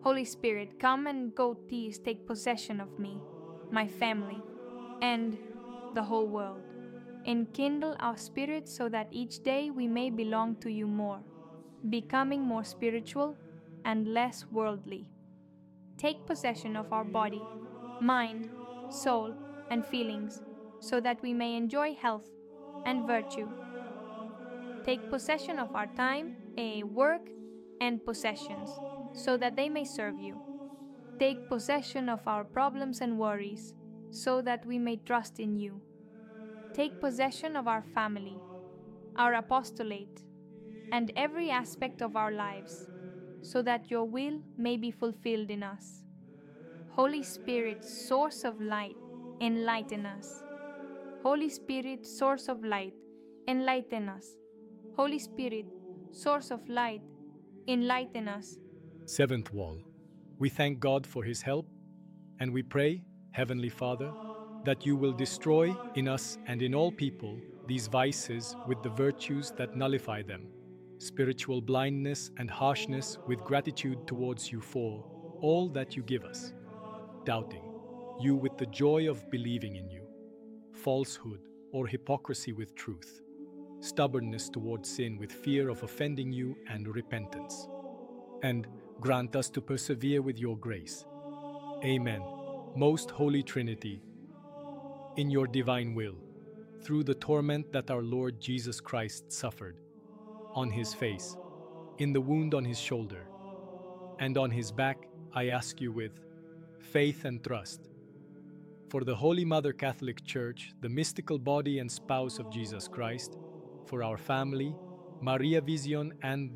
Holy Spirit, come and go please take possession of me, my family, and the whole world. Enkindle our spirits so that each day we may belong to you more, becoming more spiritual and less worldly. Take possession of our body, mind, soul, and feelings so that we may enjoy health and virtue. Take possession of our time, work, and possessions so that they may serve you. Take possession of our problems and worries so that we may trust in you. Take possession of our family, our apostolate, and every aspect of our lives, so that your will may be fulfilled in us. Holy Spirit, source of light, enlighten us. Holy Spirit, source of light, enlighten us. Holy Spirit, source of light, enlighten us. Seventh wall. We thank God for his help, and we pray, Heavenly Father, that you will destroy in us and in all people these vices with the virtues that nullify them, spiritual blindness and harshness with gratitude towards you for all that you give us, doubting you with the joy of believing in you, falsehood or hypocrisy with truth, stubbornness towards sin with fear of offending you and repentance. And grant us to persevere with your grace. Amen. Most Holy Trinity, in your divine will, through the torment that our Lord Jesus Christ suffered, on his face, in the wound on his shoulder, and on his back, I ask you with faith and trust, for the Holy Mother Catholic Church, the mystical body and spouse of Jesus Christ, for our family, Maria Vision and